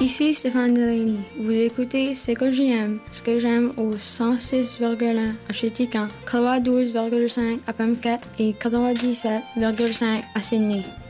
Ici Stéphane Delaney. Vous écoutez C'est que j'aime, ce que j'aime au 106,1 à Chéticamp, 92,5 à Pemcat et 97,5 à Sydney.